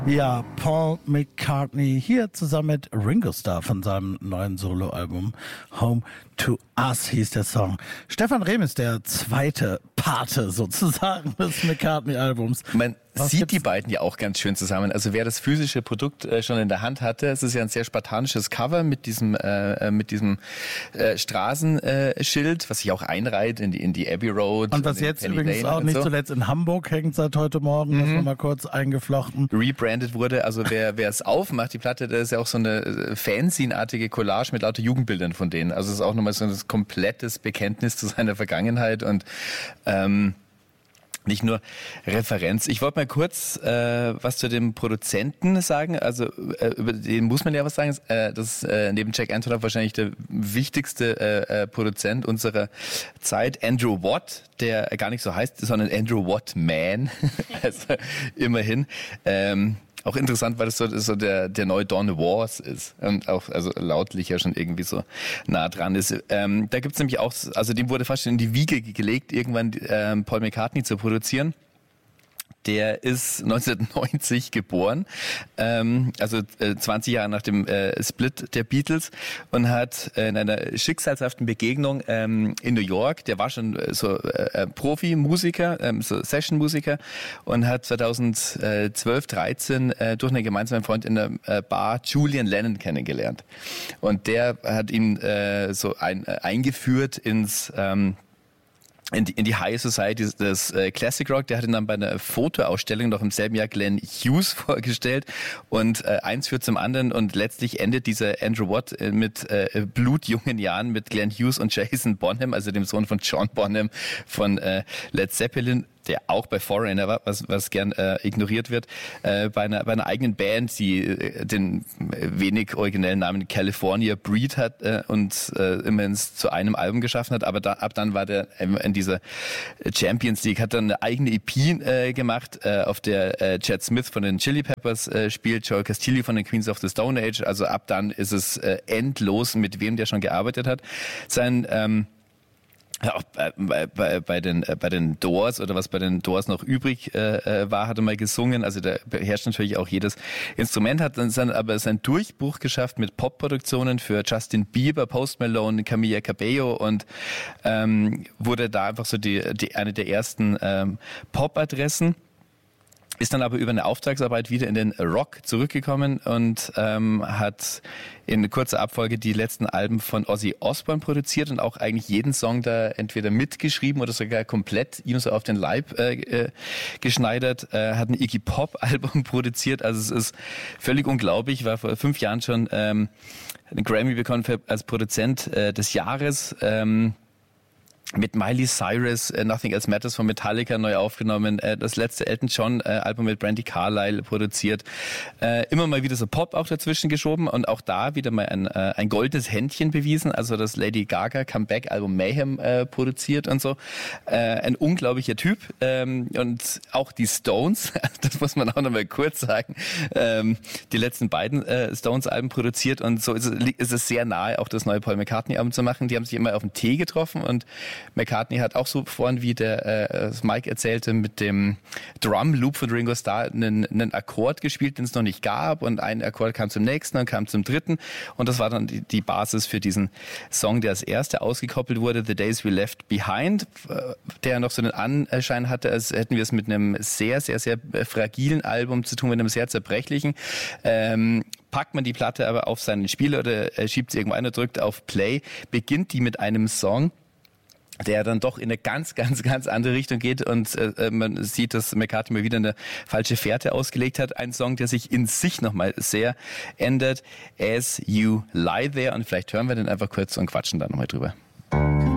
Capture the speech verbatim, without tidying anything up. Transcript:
Ja, Paul McCartney hier zusammen mit Ringo Starr von seinem neuen Soloalbum Home to Us hieß der Song. Stefan Rehm ist der zweite Pate sozusagen des McCartney-Albums. Man Was sieht gibt's? die beiden ja auch ganz schön zusammen. Also wer das physische Produkt äh, schon in der Hand hatte, es ist ja ein sehr spartanisches Cover mit diesem äh, mit diesem äh, Straßenschild, äh, was sich auch einreiht in die in die Abbey Road. Und was in jetzt Penny übrigens Lane auch und nicht so zuletzt in Hamburg hängt seit heute Morgen, das noch mal kurz eingeflochten. Rebrandet wurde. Also wer wer es aufmacht, die Platte, das ist ja auch so eine äh, Fanzine-artige Collage mit lauter Jugendbildern von denen. Also es ist auch nochmal so ein komplettes Bekenntnis zu seiner Vergangenheit und ähm, nicht nur Referenz. Ich wollte mal kurz äh, was zu dem Produzenten sagen. Also äh, über den muss man ja was sagen. Äh, das ist äh, neben Jack Antonoff wahrscheinlich der wichtigste äh, äh, Produzent unserer Zeit. Andrew Watt, der gar nicht so heißt, sondern Andrew Watt Man. Also immerhin. Ähm, Auch interessant, weil das so, so der, der neue Dawn Wars ist und auch also lautlich ja schon irgendwie so nah dran ist. Ähm, da gibt's nämlich auch, also dem wurde fast schon in die Wiege gelegt, irgendwann ähm, Paul McCartney zu produzieren. Der ist neunzehnhundertneunzig geboren, ähm, also äh, zwanzig Jahre nach dem äh, Split der Beatles und hat äh, in einer schicksalshaften Begegnung ähm, in New York, der war schon äh, so äh, Profi-Musiker, ähm, so Session-Musiker und hat zweitausendzwölf, dreizehn äh, durch einen gemeinsamen Freund in der äh, Bar Julian Lennon kennengelernt. Und der hat ihn äh, so ein, äh, eingeführt ins ähm, In die, in die High Society des äh, Classic Rock. Der hat ihn dann bei einer Fotoausstellung noch im selben Jahr Glenn Hughes vorgestellt und äh, eins führt zum anderen und letztlich endet dieser Andrew Watt äh, mit äh, blutjungen Jahren mit Glenn Hughes und Jason Bonham, also dem Sohn von John Bonham von äh, Led Zeppelin, der auch bei Foreigner war, was, was gern äh, ignoriert wird, äh, bei, einer, bei einer eigenen Band, die äh, den wenig originellen Namen California Breed hat äh, und äh, immerhin zu einem Album geschaffen hat, aber da, ab dann war der äh, in dieser Champions League, hat dann eine eigene E P äh, gemacht, äh, auf der äh, Chad Smith von den Chili Peppers äh, spielt, Joel Castillo von den Queens of the Stone Age, also ab dann ist es äh, endlos, mit wem der schon gearbeitet hat. Sein ähm, Ja, auch bei, bei, bei, den, bei den Doors oder was bei den Doors noch übrig äh, war, hat er mal gesungen. Also der beherrscht natürlich auch jedes Instrument, hat dann aber seinen Durchbruch geschafft mit Popproduktionen für Justin Bieber, Post Malone, Camila Cabello und ähm, wurde da einfach so die, die eine der ersten ähm, Pop-Adressen. Ist dann aber über eine Auftragsarbeit wieder in den Rock zurückgekommen und ähm, hat in kurzer Abfolge die letzten Alben von Ozzy Osbourne produziert und auch eigentlich jeden Song da entweder mitgeschrieben oder sogar komplett ihm so auf den Leib äh, äh, geschneidert. Äh, hat ein Iggy Pop Album produziert, also es ist völlig unglaublich. War vor fünf Jahren schon ähm, einen Grammy bekommen für, als Produzent äh, des Jahres. Ähm, mit Miley Cyrus, äh, Nothing Else Matters von Metallica neu aufgenommen, äh, das letzte Elton John äh, Album mit Brandi Carlile produziert, äh, immer mal wieder so Pop auch dazwischen geschoben und auch da wieder mal ein, äh, ein goldenes Händchen bewiesen, also das Lady Gaga Comeback Album Mayhem äh, produziert und so, äh, ein unglaublicher Typ ähm, und auch die Stones, das muss man auch noch mal kurz sagen, ähm, die letzten beiden äh, Stones Alben produziert und so ist es, ist es sehr nahe, auch das neue Paul McCartney Album zu machen. Die haben sich immer auf den Tee getroffen und McCartney hat auch so vorhin, wie der äh, Mike erzählte, mit dem Drum Loop von Ringo Starr einen, einen Akkord gespielt, den es noch nicht gab und ein Akkord kam zum nächsten und kam zum dritten und das war dann die, die Basis für diesen Song, der als erster ausgekoppelt wurde, The Days We Left Behind, der noch so einen Anschein hatte, als hätten wir es mit einem sehr, sehr, sehr fragilen Album zu tun, mit einem sehr zerbrechlichen. Ähm, packt man die Platte aber auf seinen Spieler oder äh, schiebt sie irgendwo ein und drückt auf Play, beginnt die mit einem Song, der dann doch in eine ganz, ganz, ganz andere Richtung geht und äh, man sieht, dass McCartney mal wieder eine falsche Fährte ausgelegt hat. Ein Song, der sich in sich nochmal sehr ändert. As You Lie There und vielleicht hören wir den einfach kurz und quatschen da nochmal drüber.